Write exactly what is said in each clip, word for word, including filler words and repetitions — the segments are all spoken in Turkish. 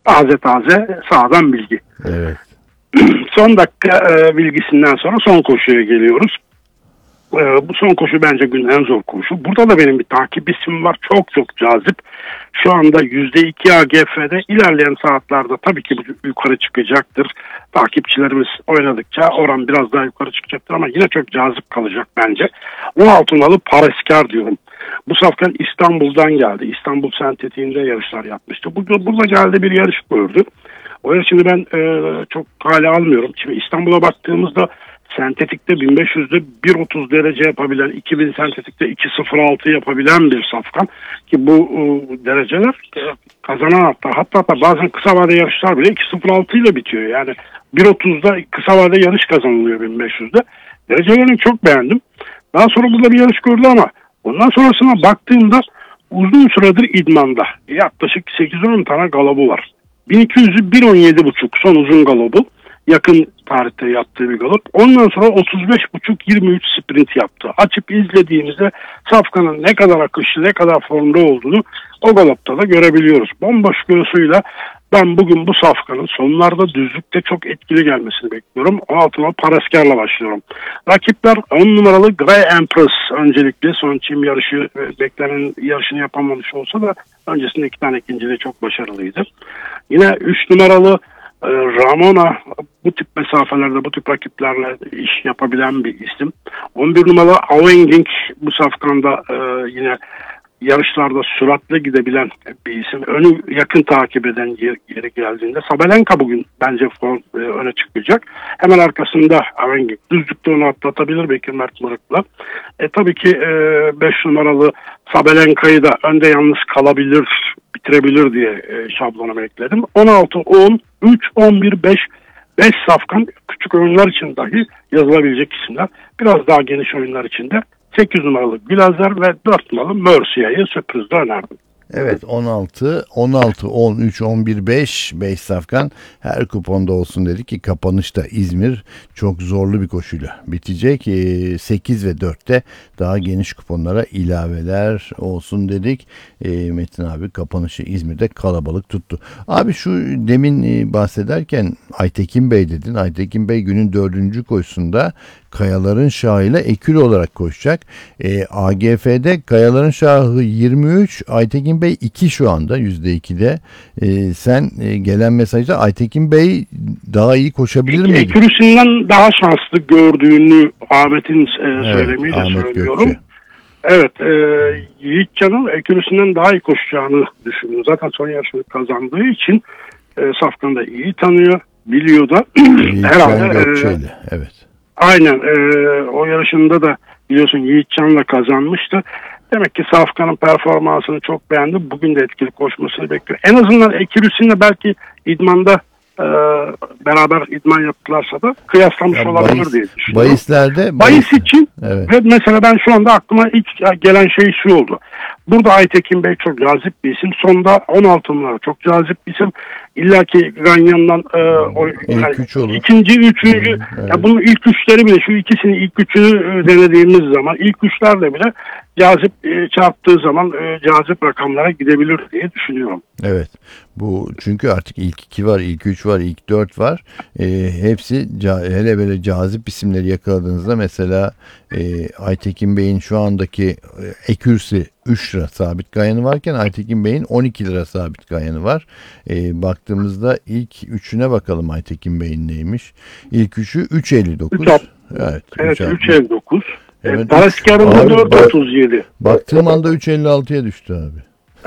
Taze taze sağdan bilgi. Evet. Son dakika e, bilgisinden sonra son koşuya geliyoruz. E, bu son koşu bence günün en zor koşu. Burada da benim bir takip isim var. Çok çok cazip. Şu anda yüzde iki A G F'de, ilerleyen saatlerde tabii ki bu yukarı çıkacaktır. Takipçilerimiz oynadıkça oran biraz daha yukarı çıkacaktır ama yine çok cazip kalacak bence. on altı numaralı Pareskar diyorum. Bu safkan İstanbul'dan geldi. İstanbul Sentetiğinde yarışlar yapmıştı. Burada, burada geldi, bir yarış gördü. O yarışını ben e, çok hale almıyorum. Şimdi İstanbul'a baktığımızda sentetikte bin beş yüzde bir otuz derece yapabilen, iki bin sentetikte iki sıfır altı yapabilen bir safkan. Ki bu e, dereceler e, kazanan hatta, hatta hatta bazen kısa vade yarışlar bile iki sıfır altı ile bitiyor. Yani bir otuzda kısa vade yarış kazanılıyor bin beş yüzde. Derecelerini çok beğendim. Daha sonra burada bir yarış gördü ama ondan sonrasına baktığımda uzun süredir idmanda. Yaklaşık sekiz on tane galobu var. bin iki yüzü bir on yedi buçuk son uzun galobu. Yakın tarihte yaptığı bir galop. Ondan sonra otuz beş buçuk yirmi üç sprint yaptı. Açıp izlediğimizde safkanın ne kadar akışlı, ne kadar formda olduğunu o galopta da görebiliyoruz. Bomboş göğsüyle ben bugün bu safkanın sonlarda düzlükte çok etkili gelmesini bekliyorum. on altı numaralı Pareskar'la başlıyorum. Rakipler on numaralı Grey Empress öncelikle. Son çim yarışı, beklenen yarışını yapamamış olsa da öncesinde iki tane ikinciliği çok başarılıydı. Yine üç numaralı Ramona bu tip mesafelerde, bu tip rakiplerle iş yapabilen bir isim. on bir numaralı Avenging bu safkanda e, yine yarışlarda süratle gidebilen bir isim. Önü yakın takip eden yer, yeri geldiğinde Sabalenka bugün bence form, e, öne çıkacak. Hemen arkasında Avenging düzlükte onu atlatabilir Bekir Mert Mırık'la. E, tabii ki e, beş numaralı Sabalenka'yı da önde yalnız kalabilir, bitirebilir diye e, şablonuma ekledim. on altı, on, üç, on bir, beş, beş safkan küçük oyunlar için dahi yazılabilecek isimler. Biraz daha geniş oyunlar için de sekiz numaralı Gülazer ve dört numaralı Mercia'yı sürprizde önerdim. Evet, on altı, on altı, on üç, on bir, beş, beş safkan her kuponda olsun dedik ki kapanışta İzmir çok zorlu bir koşuyla bitecek. sekiz ve dörtte daha geniş kuponlara ilaveler olsun dedik. Metin abi kapanışı İzmir'de kalabalık tuttu. Abi şu demin bahsederken Aytekin Bey dedin. Aytekin Bey günün dördüncü koşusunda Kayaların Şahı ile ekür olarak koşacak. E, A G F'de Kayaların Şahı yirmi üç, Aytekin Bey iki şu anda yüzde ikide. E, sen e, gelen mesajda Aytekin Bey daha iyi koşabilir miydi? Ekürüsünden daha şanslı gördüğünü Ahmet'in e, evet, söylemiyle Ahmet söylüyorum. Gökçe. Evet, e, Yiğitcan'ın ekürüsünden daha iyi koşacağını düşünüyorum. Zaten son yarışını kazandığı için e, Safkan'ı da iyi tanıyor, biliyor da. Herhalde. Gökçe'yle, e, evet. Aynen, e, o yarışında da biliyorsun Yiğitcan'la kazanmıştı. Demek ki Safkan'ın performansını çok beğendi. Bugün de etkili koşmasını bekliyor. En azından ekürüsüyle belki idmanda e, beraber idman yaptılarsa da kıyaslamış ya olabilir bahis, diye düşünüyorum. Bahislerde. Bahis için evet. Ve mesela ben şu anda aklıma ilk gelen şey şu oldu. Burada Aytekin Bey çok cazip bir isim. Sonda on altı numara çok cazip bir isim. İlla ki Ganyan'dan e, o, yani üç olur. ikinci, üçüncü, evet. Ya bunun ilk üçleri bile, şu ikisini ilk üçünü denediğimiz zaman ilk üçlerle bile cazip e, çarptığı zaman e, cazip rakamlara gidebilir diye düşünüyorum. Evet. Bu çünkü artık ilk iki var, ilk üç var, ilk dört var. E, hepsi hele böyle cazip isimleri yakaladığınızda mesela e, Aytekin Bey'in şu andaki e, ekürsi üç lira sabit gayanı varken Aytekin Bey'in on iki lira sabit gayanı var. E, baktığımızda ilk üçüne bakalım Aytekin Bey'in neymiş. İlk üçü üç elli dokuz. Evet, evet üç elli dokuz. Evet, Paraskar'ın dört otuz yedi. Baktığım anda üç elli altıya düştü abi.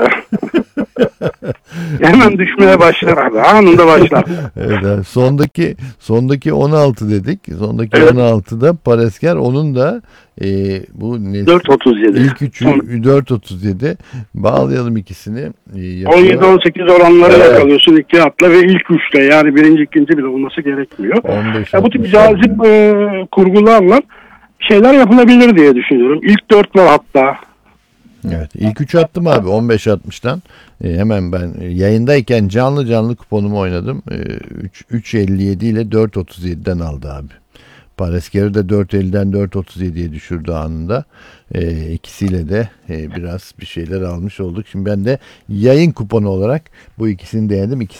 Hemen düşmeye başlar abi. Anında başlar. Evet abi. Sondaki sondaki on altı dedik. Sondaki evet. on altıda Pareskar, onun da e, bu ne? dört otuz yedi. İlk üçü dört otuz yedi. Bağlayalım ikisini. E, on yedi on sekiz oranları evet. Yakalıyorsun iki atla ve ilk üçte, yani birinci ikinci bile olması gerekmiyor. on beş, ya bu tip cazip e, kurgularla şeyler yapılabilir diye düşünüyorum. İlk dört var hatta. Evet, ilk üç attım abi on beş altmıştan. E, hemen ben yayındayken canlı canlı kuponumu oynadım. E, üç elli yedi ile dört otuz yediden aldı abi. Pareskar'ı da dört elliden dört otuz yediye düşürdü anında. E, ikisiyle de e, biraz bir şeyler almış olduk. Şimdi ben de yayın kuponu olarak bu ikisini denedim. İkisi